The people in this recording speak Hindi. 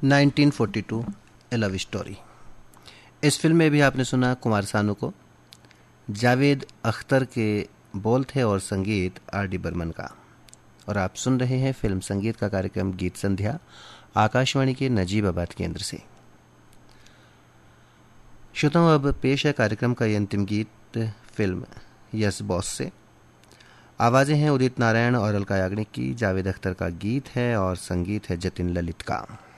1942 ए लव स्टोरी। इस फिल्म में भी आपने सुना कुमार सानू को। जावेद अख्तर के बोल थे और संगीत आर डी बर्मन का। और आप सुन रहे हैं फिल्म संगीत का कार्यक्रम गीत संध्या, आकाशवाणी के नजीबाबाद केंद्र से। श्रोताओं, अब पेश है कार्यक्रम का ये अंतिम गीत फिल्म यस बॉस से। आवाजें हैं उदित नारायण और अलका याग्निक की। जावेद अख्तर का गीत है और संगीत है जतिन ललित का।